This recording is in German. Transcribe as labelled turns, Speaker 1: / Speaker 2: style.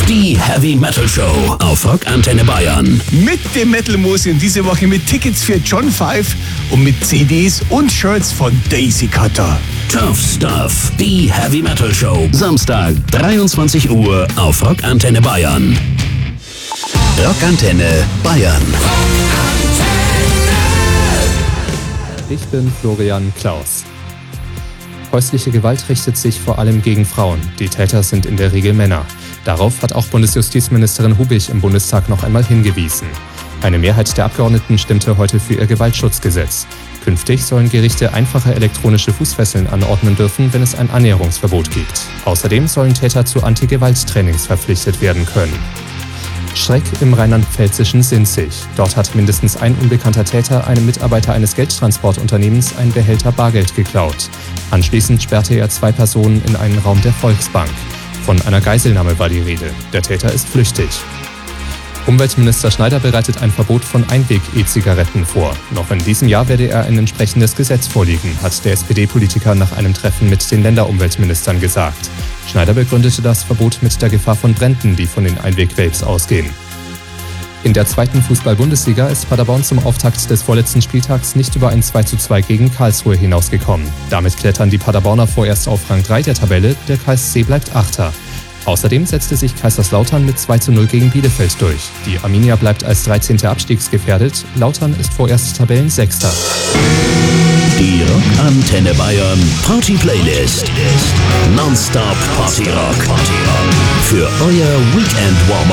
Speaker 1: Die Heavy Metal Show auf Rock Antenne Bayern.
Speaker 2: Mit dem Metal Museum diese Woche mit Tickets für John 5 und mit CDs und Shirts von Daisy Cutter.
Speaker 1: Tough Stuff. Die Heavy Metal Show. Samstag, 23 Uhr auf Rock Antenne Bayern. Rock Antenne Bayern.
Speaker 3: Ich bin Florian Klaus. Häusliche Gewalt richtet sich vor allem gegen Frauen. Die Täter sind in der Regel Männer. Darauf hat auch Bundesjustizministerin Hubig im Bundestag noch einmal hingewiesen. Eine Mehrheit der Abgeordneten stimmte heute für ihr Gewaltschutzgesetz. Künftig sollen Gerichte einfache elektronische Fußfesseln anordnen dürfen, wenn es ein Annäherungsverbot gibt. Außerdem sollen Täter zu Anti-Gewalt-Trainings verpflichtet werden können. Schreck im rheinland-pfälzischen Sinzig. Dort hat mindestens ein unbekannter Täter einem Mitarbeiter eines Geldtransportunternehmens einen Behälter Bargeld geklaut. Anschließend sperrte er 2 Personen in einen Raum der Volksbank. Von einer Geiselnahme war die Rede. Der Täter ist flüchtig. Umweltminister Schneider bereitet ein Verbot von Einweg-E-Zigaretten vor. Noch in diesem Jahr werde er ein entsprechendes Gesetz vorlegen, hat der SPD-Politiker nach einem Treffen mit den Länderumweltministern gesagt. Schneider begründete das Verbot mit der Gefahr von Bränden, die von den Einweg-Vapes ausgehen. In der 2. Fußball-Bundesliga ist Paderborn zum Auftakt des vorletzten Spieltags nicht über ein 2:2 gegen Karlsruhe hinausgekommen. Damit klettern die Paderborner vorerst auf Rang 3 der Tabelle, der KSC bleibt Achter. Außerdem setzte sich Kaiserslautern mit 2:0 gegen Bielefeld durch. Die Arminia bleibt als 13. abstiegsgefährdet, Lautern ist vorerst Tabellensechster.
Speaker 1: Die Rock Antenne Bayern Party Playlist. Nonstop Party Rock. Für euer Weekend Warm-up.